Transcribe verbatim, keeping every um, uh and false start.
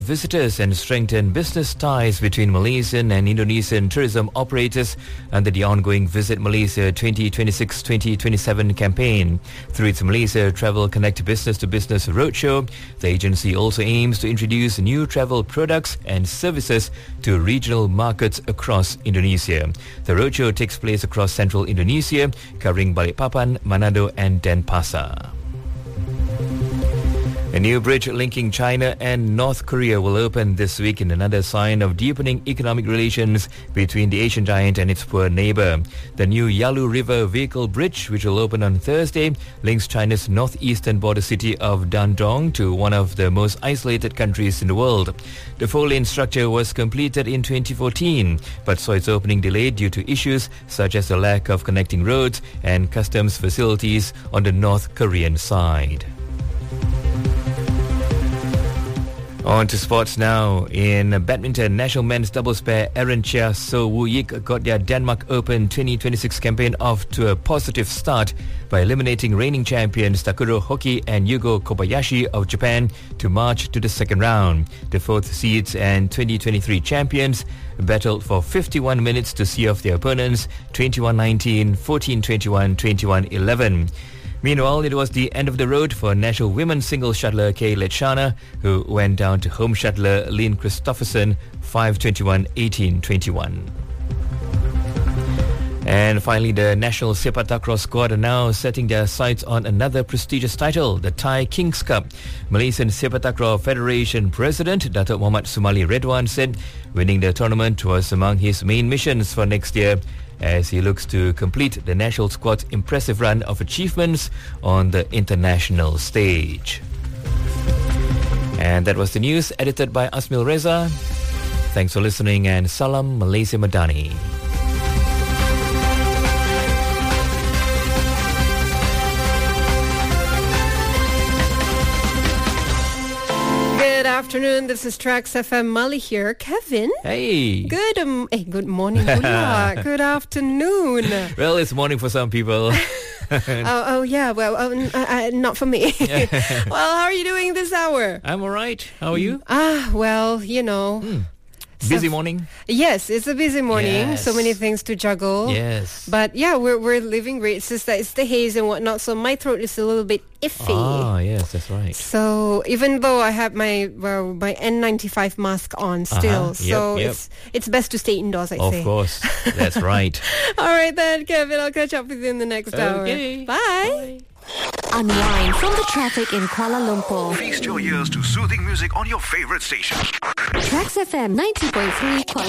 visitors and strengthen business ties between Malaysian and Indonesian tourism operators under the ongoing Visit Malaysia twenty twenty-six twenty twenty-seven campaign. Through its Malaysia Travel Connect Business to Business Roadshow, the agency also aims to introduce new travel products and services to regional markets across Indonesia. The roadshow takes place across central Indonesia, covering Balikpapan, Manado and Denpasar. A new bridge linking China and North Korea will open this week in another sign of deepening economic relations between the Asian giant and its poor neighbour. The new Yalu River Vehicle Bridge, which will open on Thursday, links China's northeastern border city of Dandong to one of the most isolated countries in the world. The four-lane structure was completed in twenty fourteen, but saw its opening delayed due to issues such as the lack of connecting roads and customs facilities on the North Korean side. On to sports now. In badminton, national men's doubles pair Aaron Chia So Woo Yik got their Denmark Open twenty twenty-six campaign off to a positive start by eliminating reigning champions Takuro Hoki and Yugo Kobayashi of Japan to march to the second round. The fourth seeds and twenty twenty-three champions battled for fifty-one minutes to see off their opponents twenty-one nineteen, fourteen twenty-one, twenty-one eleven. Meanwhile, it was the end of the road for national women's single shuttler Kay Lechana, who went down to home shuttler Lynn Christopherson five twenty-one, eighteen twenty-one. And finally, the national Sepak Takraw squad are now setting their sights on another prestigious title, the Thai Kings Cup. Malaysian Sepak Takraw Federation President Datuk Muhammad Sumali Redwan said winning the tournament was among his main missions for next year, as he looks to complete the national squad's impressive run of achievements on the international stage. And that was the news, edited by Asmil Reza. Thanks for listening, and Salam Malaysia Madani. Good afternoon. This is Trax F M. Mali here. Kevin. Hey. Good. Um, hey, good morning. Good, good afternoon. Well, it's morning for some people. oh, oh, yeah. Well, um, uh, uh, not for me. Well, how are you doing this hour? I'm all right. How are you? Ah, well, you know. Mm. Busy morning? Yes, it's a busy morning. Yes. So many things to juggle. Yes. But yeah, we're we're living great. It's just that it's the haze and whatnot, so my throat is a little bit iffy. Ah, yes, that's right. So even though I have my well, my N ninety-five mask on still, uh-huh. yep, so yep. it's it's best to stay indoors, I of say. Of course, that's right. All right then, Kevin, I'll catch up with you in the next hour. Okay. Bye. Bye. Unwind from the traffic in Kuala Lumpur. Feast your ears to soothing music on your favorite station. Trax F M ninety point three Kuala